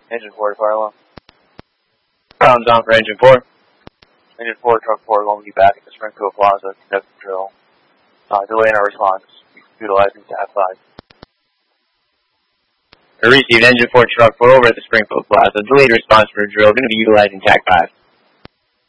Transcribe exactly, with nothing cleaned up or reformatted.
Engine four to fire alarm. Ground's on for engine four. Engine four, truck four, going to be back at the Springfield Plaza, conducting drill. Uh, delaying our response, utilizing T A C five. I received engine four, truck four over at the Springfield Plaza. Delayed response for drill, going to be utilizing T A C five.